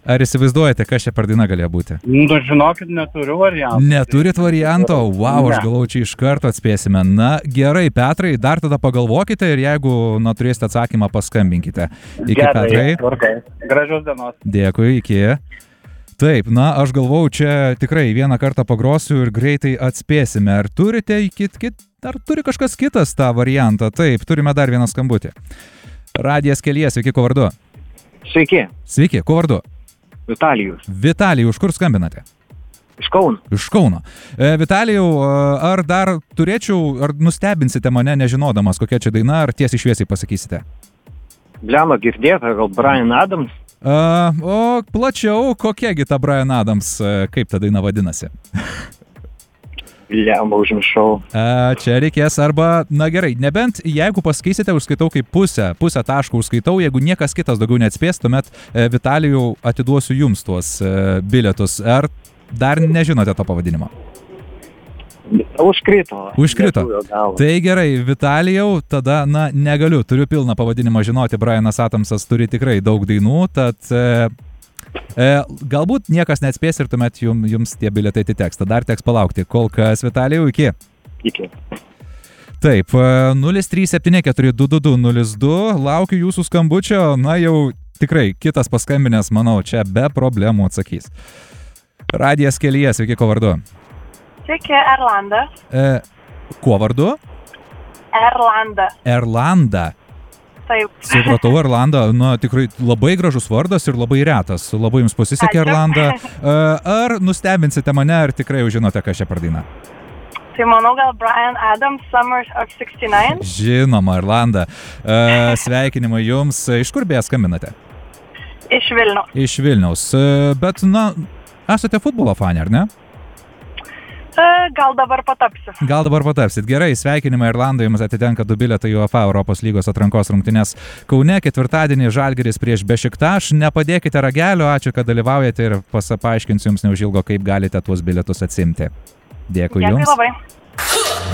Ar įsivaizduojate, kas čia per daina galėjo būti? Nu, žinokit, neturiu variantų. Neturit varianto? Wow, aš Ne. galvoju, čia iš karto atspėsime. Na, gerai, Petrai, dar tada pagalvokite ir jeigu turėsite atsakymą, paskambinkite. Iki, Petrai. Tvarkai. Gražios dienos. Dėkui, iki. Taip, na, aš galvau, čia tikrai vieną kartą pagrosiu ir greitai atspėsime. Ar turite ar turi kažkas kitas tą variantą? Taip, turime dar vieną skambutį. Radijas Kelyje, sveiki, kuo vardu? Sveiki, Sveiki, kuo vardu? Vitalijus. Vitalijau, iš kur skambinate? Iš Kauno. Iš Kauno. Vitalijau, ar dar ar nustebinsite mane nežinodamas, kokia čia daina, ar tiesiai šviesiai pasakysite? Blemba girdėta, gal Brian Adams? O plačiau, kokiagi ta Brian Adams, kaip ta daina vadinasi? Blemba, užmiršau. Čia reikės arba, na gerai, nebent jeigu pasakysite, užskaitau kaip pusę taško užskaitau, jeigu niekas kitas daugiau neatspės, tuomet Vitalijau atiduosiu jums tuos bilietus. Ar dar nežinote to pavadinimo? Užkrito. Tai gerai, Vitalijau, tada, na, negaliu, turiu pilną pavadinimą žinoti, Brianas Adamsas turi tikrai daug dainų, tad galbūt niekas neatspės ir tuomet jums tie bilietai atiteks. Dar teks palaukti. Kol kas, Vitalijau, iki. Iki. Taip, 037422202, laukiu jūsų skambučio, na jau tikrai kitas paskambinęs, manau, čia be problemų atsakys. Radijas Kelyje, sveiki, kuo vardu? Sveiki, Erlanda. Kuo vardu? Erlanda. Erlanda. Taip. Supratau, Erlanda, na tikrai labai gražus vardas ir labai retas. Labai jums pasisekė, Erlanda. Ar nustebinsite mane, ar tikrai jau žinote, kas čia per daina? Tai manau, gal Brian Adams, Summer of 69? Žinoma, Erlanda. Sveikinimai jums. Iš kur beje skambinate? Iš Vilniaus. Iš Vilniaus. Bet, na, esate futbolo fanė, ar ne? Gal dabar patapsit. Gerai, sveikinimai Irlandai, jums atitenka 2 bilietai į UEFA Europos lygos atrankos rungtynes Kaune, ketvirtadienį Žalgiris prieš Bešiktaš. Nepadėkite ragelio, ačiū, kad dalyvaujate ir paaiškinsiu jums neužilgo, kaip galite tuos bilietus atsimti. Dėkui jums. Labai.